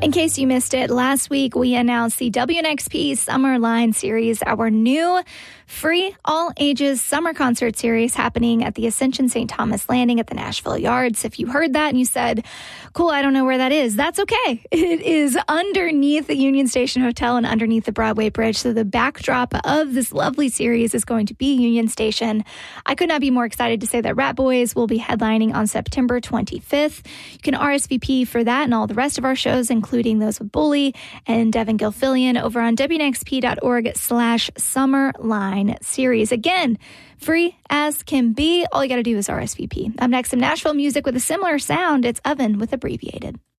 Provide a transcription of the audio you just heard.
In case you missed it, last week we announced the WNXP Summer Line Series, our new free all-ages summer concert series happening at the Ascension St. Thomas Landing at the Nashville Yards. If you heard that and you said, cool, I don't know where that is, that's okay. It is underneath the Union Station Hotel and underneath the Broadway Bridge. So the backdrop of this lovely series is going to be Union Station. I could not be more excited to say that Rat Boys will be headlining on September 25th. You can RSVP for that and all the rest of our shows, including those with Bully and Devin Gilfillian, over on WNXP.org/Summerline Series. Again, free as can be. All you got to do is RSVP. Up next, some Nashville music with a similar sound. It's Oven with Abbreviated.